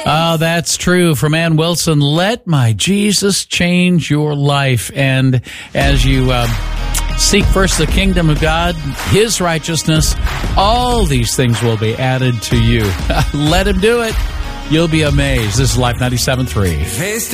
Oh, that's true. From Ann Wilson, let my Jesus change your life. And as you seek first the kingdom of God, his righteousness, all these things will be added to you. Let him do it. You'll be amazed. This is Life 97.3.